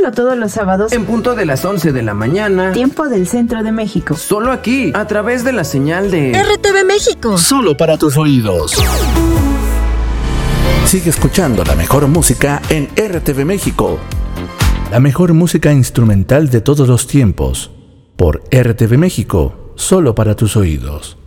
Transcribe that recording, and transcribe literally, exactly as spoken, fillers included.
Escúchalo todos los sábados en punto de las once de la mañana, tiempo del centro de México. Solo aquí, a través de la señal de R T V México. Solo para tus oídos. Sigue escuchando la mejor música en R T V México. La mejor música instrumental de todos los tiempos. Por R T V México. Solo para tus oídos.